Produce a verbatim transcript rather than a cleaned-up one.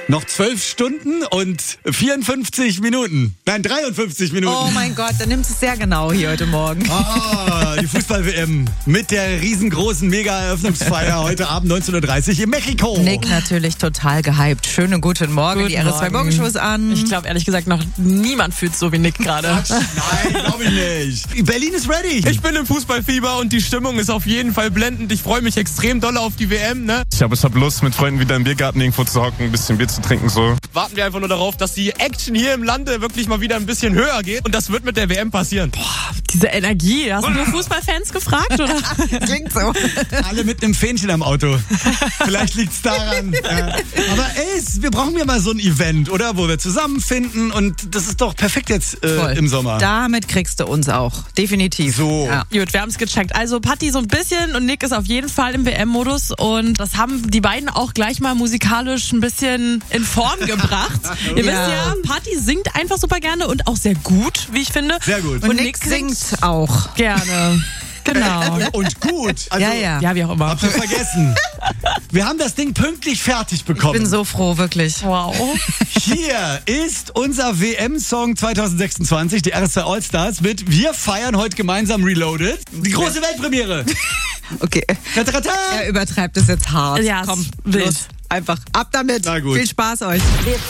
Noch zwölf Stunden und vierundfünfzig Minuten. Nein, dreiundfünfzig Minuten. Oh mein Gott, dann nimmst du es sehr genau hier heute Morgen. Ah, die Fußball-W M mit der riesengroßen Mega-Eröffnungsfeier heute Abend neunzehn Uhr dreißig in Mexiko. Nick natürlich total gehypt. Schönen guten Morgen. Guten die R S zwei Morgen. Morgenshow ist an. Ich glaube ehrlich gesagt noch niemand fühlt so wie Nick gerade. Nein, glaube ich nicht. Berlin ist ready. Ich bin im Fußballfieber und die Stimmung ist auf jeden Fall blendend. Ich freue mich extrem doll auf die W M, ne? Ich habe hab Lust, mit Freunden wieder im Biergarten irgendwo zu hocken, ein bisschen Bier zu trinken, so. Warten wir einfach nur darauf, dass die Action hier im Lande wirklich mal wieder ein bisschen höher geht. Und das wird mit der W M passieren. Diese Energie. Hast du nur Fußballfans gefragt, oder? Klingt so. Alle mit einem Fähnchen am Auto. Vielleicht liegt's daran. Ja. Aber ey, wir brauchen ja mal so ein Event, oder? Wo wir zusammenfinden. Und das ist doch perfekt jetzt äh, im Sommer. Damit kriegst du uns auch. Definitiv. So. Ja. Gut, wir haben es gecheckt. Also Patti so ein bisschen und Nick ist auf jeden Fall im W M-Modus. Und das haben die beiden auch gleich mal musikalisch ein bisschen in Form gebracht. Ihr wisst Ja. ja, Patti singt einfach super gerne und auch sehr gut, wie ich finde. Sehr gut. Und, Nick singt auch. Gerne. Genau. Und, und gut. Also, Ja, ja. Ja, wie auch immer. Habt ihr vergessen. Wir haben das Ding pünktlich fertig Ich bekommen. bin so froh, wirklich. Wow. Hier ist unser W M-Song zwanzig sechsundzwanzig, die R S zwei All-Stars mit Wir feiern heute gemeinsam Reloaded. Die große Weltpremiere. Okay. Tatarata. Er übertreibt es jetzt hart. Ja, Komm, wild. los. Einfach ab damit. Na gut. Viel Spaß euch.